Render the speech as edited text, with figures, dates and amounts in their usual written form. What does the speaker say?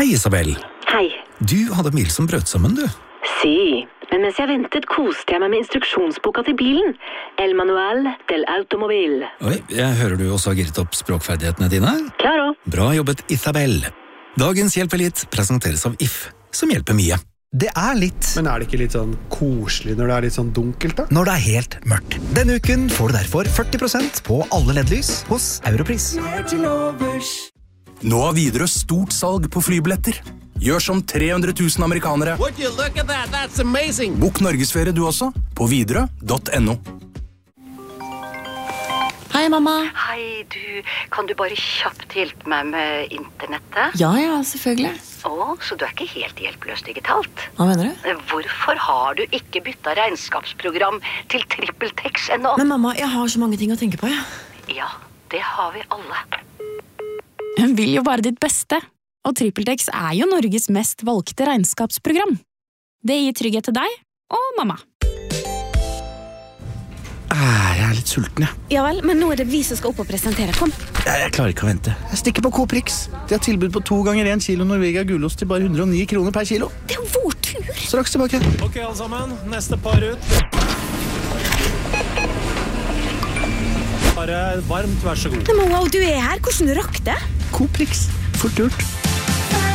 Hei, Isabel. Hei. Du hadde mil som brøt sammen, du. Si, men mens jeg ventet koste jeg meg med instruksjonsboka til bilen. El Manual del Automobil. Oi, jeg hører du også har gitt opp språkferdighetene dine. Klaro. Bra jobbet, Isabel. Dagens Hjelper litt presenteres av If, som hjelper mye. Det er litt. Men er det ikke litt sånn koselig når det er litt sånn dunkelt da? Når det er helt mørkt. Denne uken får du derfor 40% på alle LED-lys hos Europris. Nå har Widerøe stort salg på flybilletter. Gjør som 300 000 amerikanere. Bok Norgesferie du også, på widerøe.no. Hei, mamma. Hei, kan du bare kjapt hjelpe meg med internettet? Ja, selvfølgelig. Så du er ikke helt hjelpeløs digitalt? Hva mener du? Hvorfor har du ikke byttet regnskapsprogram til TrippelTex ennå? Men mamma, jeg har så mange ting å tenke på, Ja, det har vi alle. Hun vil jo bare ditt beste, og TrippelTex er jo Norges mest valgte regnskapsprogram. Det gir trygghet til deg og mamma. Jeg er litt sulten, jeg. Ja vel, men nå er det vi som skal opp og presentere. Kom. Jeg klarer ikke å vente. Jeg stikker på Coop-Rix. De har tilbud på 2 ganger 1 kilo Norvegia gulost til bare 109 kroner per kilo. Det er jo vår tur. Straks tilbake. Ok, alle sammen. Neste par ut. Bare varmt, vær så god. Men wow, du er her. Hvordan rakk det? Coop-Rix. Fort gjort.